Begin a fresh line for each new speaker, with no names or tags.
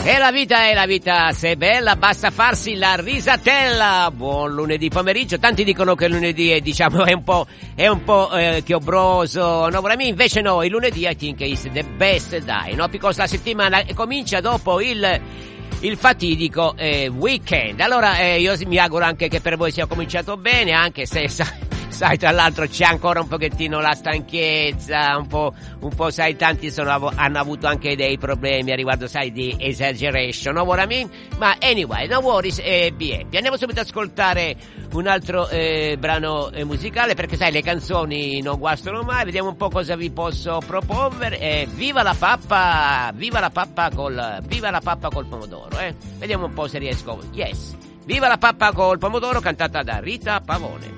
E la vita, se è bella, basta farsi la risatella. Buon lunedì pomeriggio. Tanti dicono che il lunedì è, diciamo, è un po' chiobroso, no, per me invece no, il lunedì I think is the best day, no? Because la settimana comincia dopo il fatidico weekend. Allora io mi auguro anche che per voi sia cominciato bene, anche se sai, tra l'altro c'è ancora un pochettino la stanchezza, un po' sai, tanti hanno avuto anche dei problemi a riguardo, sai, di exaggeration, no what I mean? Ma anyway, no worries, be happy. Andiamo subito ad ascoltare un altro brano musicale, perché sai, le canzoni non guastano mai. Vediamo un po' cosa vi posso proporre. Viva la pappa col pomodoro, Vediamo un po' se riesco. Yes. Viva la pappa col pomodoro, cantata da Rita Pavone.